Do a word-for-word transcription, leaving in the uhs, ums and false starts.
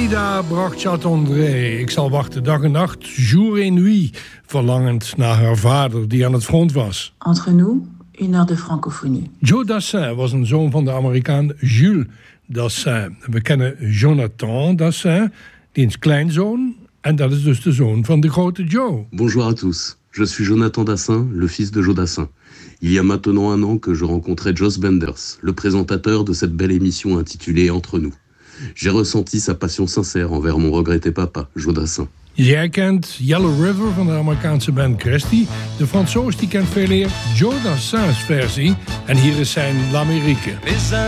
Frida bracht Chattandré. Ik zal wachten dag en nacht, jour et nuit, verlangend naar haar vader die aan het front was. Entre nous, une heure de francophonie. Joe Dassin was een zoon van de Amerikaan Jules Dassin. We kennen Jonathan Dassin, diens kleinzoon, en dat is dus de zoon van de grote Joe. Bonjour à tous, je suis Jonathan Dassin, le fils de Joe Dassin. Il y a maintenant un an que je rencontrais Jos Benders, le présentateur de cette belle émission intitulée Entre nous. J'ai ressenti sa passion sincère envers mon regretté papa, Joe Dassin. Jij kent Yellow River van de Amerikaanse band Christie. De Fransoos die kent veel eer Joe Dassins versie. En hier is zijn L'Amérique.